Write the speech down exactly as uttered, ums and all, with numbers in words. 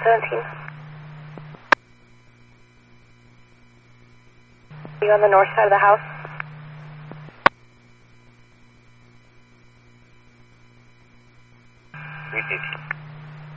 seventeen. Are you on the north side of the house? three fifty.